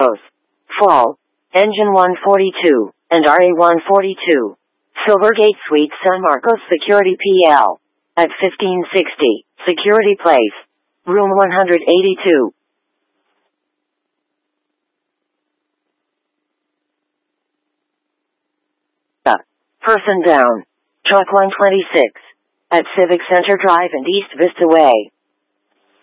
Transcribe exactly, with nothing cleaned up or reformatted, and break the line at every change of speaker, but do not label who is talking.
Fall, Engine one forty-two, and R A one forty-two. Silvergate Suite San Marcos Security P L. At fifteen sixty, Security Place. Room one eighty-two. Person down. Truck one twenty-six. At Civic Center Drive and East Vista Way.